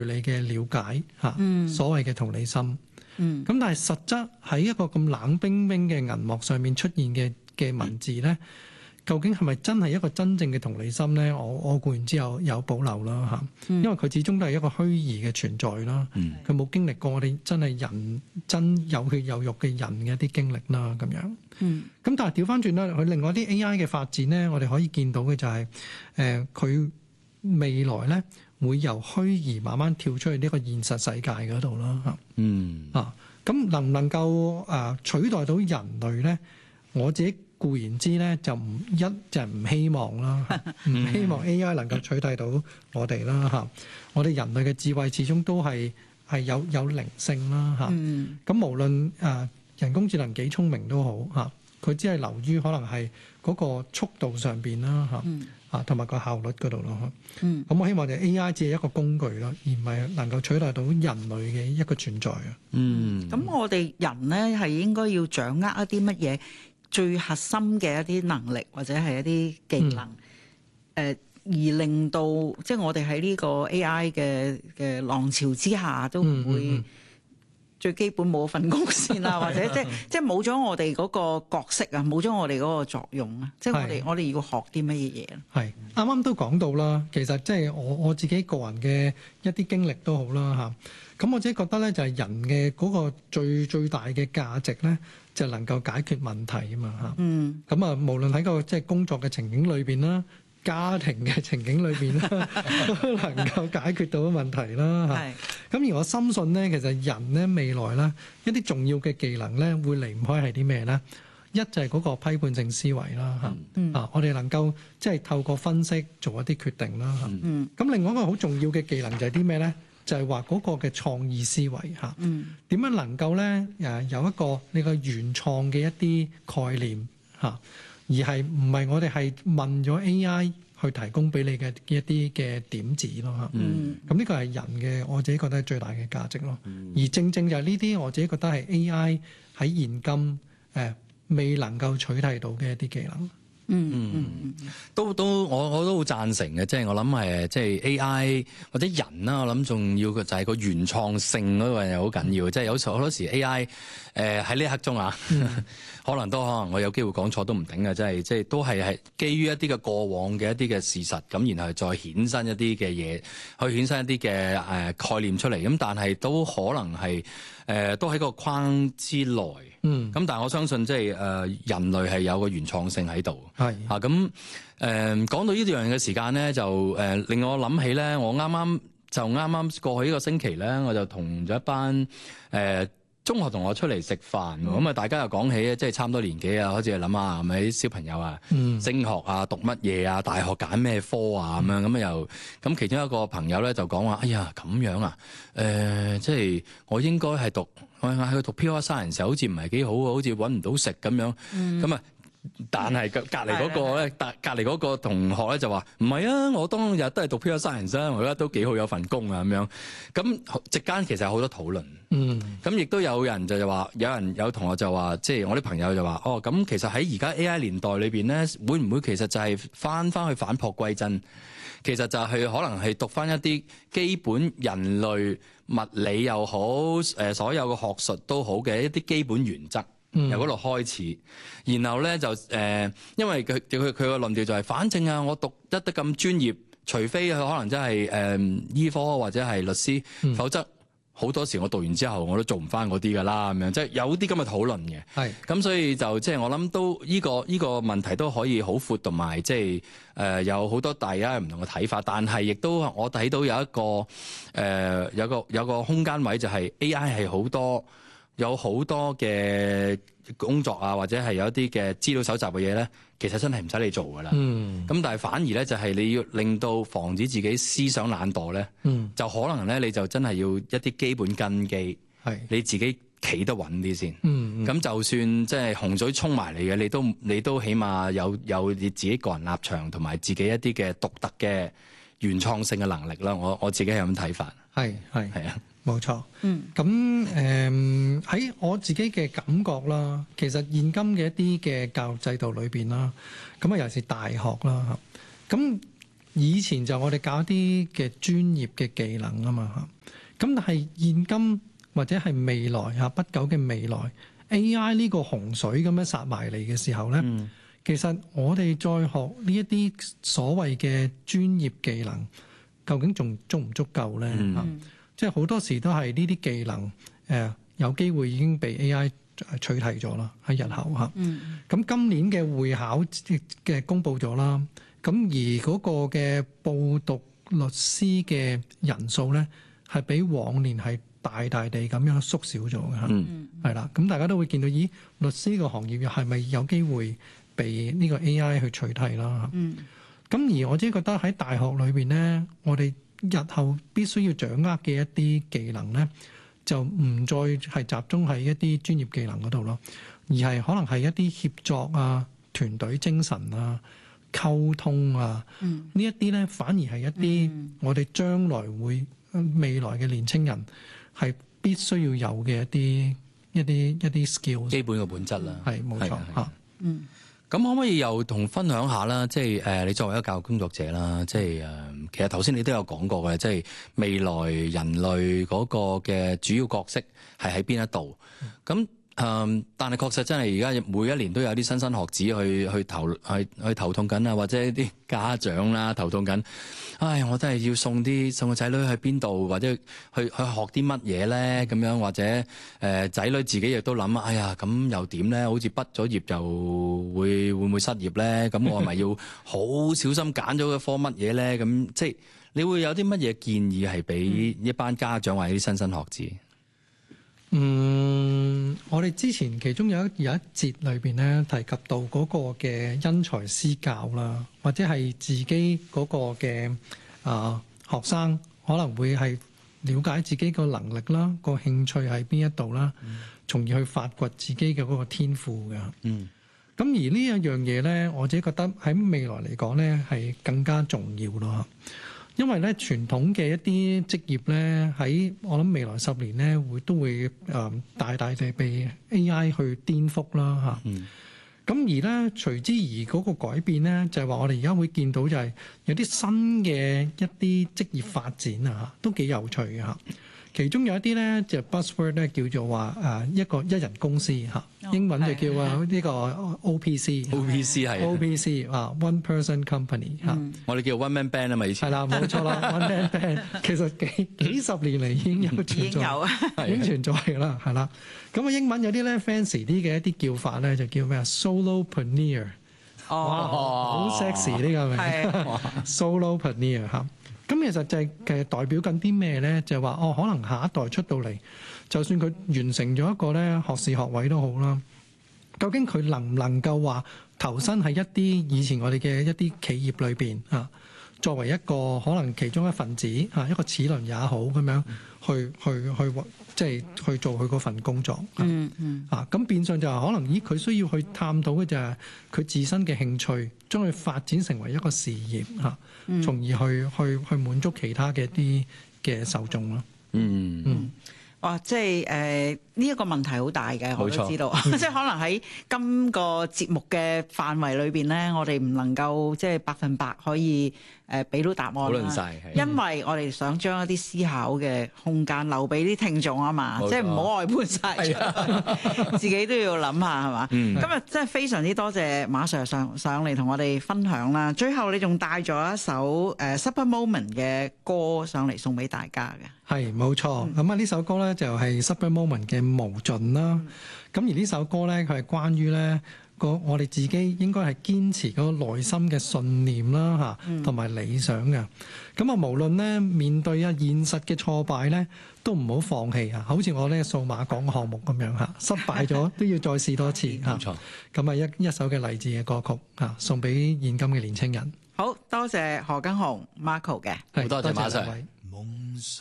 你嘅了解所謂嘅同理心。咁但係實質喺一個咁冷冰冰嘅銀幕上面出現嘅文字咧，究竟係咪真係一個真正嘅同理心咧？我固然之有保留啦嚇，因為佢始終都係一個虛擬嘅存在啦，佢冇經歷過我哋真係人真有血有肉嘅人嘅一啲經歷啦咁樣。咁但係調翻轉咧，佢另外啲 AI 嘅發展咧，我哋可以見到嘅就係佢未來咧會由虛擬慢慢跳出去呢個現實世界嗰度啦嚇。咁能唔能夠取代到人類咧？我自己固然知咧，就唔希望啦，唔希望 AI 能夠取代到我哋啦嚇。我哋人類嘅智慧始終都係有靈性啦嚇。咁無論人工智能幾聰明都好嚇，佢只係流於可能係嗰個速度上邊啦嚇，同埋個效率嗰度咯。咁我希望就 AI 只係一個工具咯，而唔係能夠取代到人類嘅一個存在啊。 咁我哋人咧係應該要掌握一啲乜嘢最核心嘅一啲能力或者係一啲技能，而令到即係我哋喺呢個 AI 嘅浪潮之下都唔會最基本冇份工先啦，或者即係冇咗我哋嗰個角色啊，冇咗我哋嗰個作用啊，即係我哋要學啲乜嘢嘢？ 係啱啱都講到啦，其實即係我自己個人嘅一啲經歷都好啦嚇。咁我自己覺得咧，就係人嘅嗰個最大嘅價值咧，就能夠解決問題啊嘛嚇。咁啊，無論喺個即係工作嘅情景裏邊啦，家庭嘅情景裏邊啦，都能夠解決到問題啦嚇。咁而我深信咧，其實人咧未來咧一啲重要嘅技能咧，會離唔開係啲咩咧？一就係嗰個批判性思維啦嚇。我哋能夠即係透過分析做一啲決定啦嚇。咁另外一個好重要嘅技能就係啲咩咧？就係話嗰個嘅創意思維嚇，點樣能夠咧有一個你個原創嘅一啲概念嚇，而係唔係我哋係問咗 AI 去提供俾你嘅一啲嘅點子咯嚇。咁呢個係人嘅我自己覺得係最大嘅價值咯。而正正就係呢啲我自己覺得係 AI 喺現今未能夠取替到嘅一啲技能。 我都好贊成嘅，即係我諗即係 AI 或者人啦，我諗仲要嘅就係個原創性嗰個係好緊要，即係有時好多時 AI 喺呢一刻中可能我有機會講錯都唔定嘅，即係都係基於一啲嘅過往嘅一啲嘅事實，咁然後再衍生一啲嘅嘢，去衍生一啲嘅概念出嚟，咁但係都可能係都喺個框之內。咁但係我相信即係人類係有個原創性喺度。咁講到呢樣嘢嘅時間咧，就令我諗起咧，我啱啱過去呢個星期咧，我就同咗一班中學同學出嚟食飯，咁啊大家又講起即係差唔多年紀啊，開始諗下係咪啲小朋友啊，升學啊，讀乜嘢啊，大學揀咩科啊咁樣，咁其中一個朋友咧就講話，哎呀咁樣啊，即係我應該係喺佢讀 Pure Science 好似唔係幾好，好似揾唔到食咁樣，咁啊。但係隔離嗰個咧，隔離嗰個同學咧就話唔係啊！我當日都係讀 Pure Science 啦，我而家都幾好有份工啊咁樣。咁席間其實有好多討論。咁亦都有人就話，有同學就話，即係我啲朋友就話，咁其實喺而家 AI 年代裏邊咧，會唔會其實就係翻去返璞歸真？其實就係可能係讀翻一啲基本人類物理又好，所有嘅學術都好嘅一啲基本原則。由嗰度開始，然後咧就因為佢個論調就係，反正啊，我讀得咁專業，除非佢可能真係醫科或者係律師，否則好多時我讀完之後我都做唔翻嗰啲噶啦，咁樣即係有啲咁嘅討論嘅。咁所以就即係我諗都呢個問題都可以好闊，同埋即係有好多大家唔同嘅睇法，但係亦都我睇到有個空間位就係 AI 係有好多嘅工作啊，或者係有一啲嘅資料搜集嘅嘢咧，其實真係唔使你做噶啦。咁但係反而咧，就係你要令到防止自己思想懶惰咧，就可能咧你就真係要一啲基本根基，你自己企得穩啲先。咁就算即係洪水衝埋嚟嘅，你都起碼有你自己個人立場同埋自己一啲嘅獨特嘅原創性嘅能力啦。我自己係咁睇法。係啊。 冇錯，咁喺我自己嘅感覺啦，其實現今嘅一啲嘅教育制度裏邊啦，咁啊尤其是大學啦，咁以前就我哋教啲嘅專業嘅技能啊嘛嚇，咁但係現今或者係未來嚇不久嘅未來 AI 呢個洪水咁樣殺埋嚟嘅時候咧，其實我哋再學呢一啲所謂嘅專業技能，究竟仲足唔足夠咧嚇？即係好多時都係呢啲技能有機會已經被 AI 取替咗啦，喺日後嚇。咁今年嘅會考嘅公佈咗啦，咁而嗰個嘅報讀律師嘅人數咧，係比往年係大大地咁樣縮小咗嘅嚇。係啦，咁大家都會見到，咦，律師個行業又係咪有機會被呢個 AI 去取替啦？咁而我自己覺得喺大學裏邊咧，我哋日後必須要掌握嘅一啲技能咧，就唔再係集中喺一啲專業技能嗰度咯，而係可能係一啲協作啊、團隊精神啊、溝通啊，呢一啲咧反而係一啲我哋將來未來嘅年青人係必須要有嘅一啲 skills， 基本嘅本質啦。 係冇錯嚇。 咁可唔可以又同分享下啦？即係你作為一個教育工作者啦，即係其實頭先你都有講過嘅，即係未來人類嗰個嘅主要角色係喺邊一度？咁但係確實真係而家每一年都有啲莘莘學子去頭痛緊啊，或者啲家長啦頭痛緊。唉，我真係要送個仔女去邊度，或者去學啲乜嘢咧？咁樣或者仔女自己亦都諗，哎呀咁又點咧？好似畢咗業就會唔會失業咧？咁我係咪要好小心揀咗一科乜嘢咧？咁即係你會有啲乜嘢建議係俾一班家長或者啲莘莘學子？ 我哋之前其中有一節裏邊咧提及到嗰個嘅因材施教啦，或者係自己嗰個嘅學生可能會係了解自己個能力啦、個興趣喺邊一度啦，從而去發掘自己嘅嗰個天賦嘅。咁而呢一樣嘢咧，我自己覺得喺未來嚟講咧係更加重要咯。因為咧傳統嘅一啲職業咧，喺我諗未來10年咧都會大大地被 AI 去顛覆啦嚇。咁而咧隨之而嗰個改變咧，就係話我哋而家會見到就係有啲新嘅一啲職業發展啊，都幾有趣嘅嚇。其中有一啲咧就 buzzword 咧叫做話一個一人公司嚇，英文就叫呢個 OPC 係 OPC one person company 嚇。 我哋叫 one man band 啊嘛，以前係啦，冇錯啦，one man band 其實幾十年嚟已經有存在，已經存在㗎啦，係啦。咁啊英文有啲咧 fancy 啲嘅一啲叫法咧，就叫咩啊 solopreneur， 好 sexy 呢個名 solopreneur 嚇。咁其實就係代表緊啲咩咧？就係話可能下一代出到嚟，就算佢完成咗一個咧學士學位都好啦，究竟佢能唔能夠話投身喺一啲以前我哋嘅一啲企業裏邊啊，作為一個可能其中一份子啊，一個齒輪也好咁樣去即係去做佢嗰份工作。咁變相就係可能佢需要去探討嘅就係佢自身嘅興趣，將佢發展成為一個事業嚇，從而去滿足其他嘅一啲嘅受眾咯。 哇！即係呢一個問題好大嘅，我都知道。即係可能喺今個節目嘅範圍裏邊咧，我哋唔能夠即係100%可以俾到答案啦。 討論晒， 因為我哋想將一啲思考嘅空間留俾啲聽眾啊嘛，即係唔好外判晒，自己都要諗下係嘛。今日真係非常之多謝馬 Sir 上嚟同我哋分享啦。最後你仲帶咗一首Supper Moment 嘅歌上嚟送俾大家嘅。 係冇錯，咁呢首歌咧就係 Supper Moment 嘅無盡啦。咁而呢首歌咧，佢係關於咧我哋自己應該係堅持嗰個內心嘅信念啦嚇，同埋理想嘅。咁無論咧面對現實嘅挫敗咧，都唔好放棄啊！好似我呢數碼港項目咁樣嚇，失敗咗都要再試多次嚇。冇錯。咁一首嘅勵志嘅歌曲嚇，送俾現今嘅年青人。 好多謝何耕雄 Marco 嘅， 好多謝馬 Sir。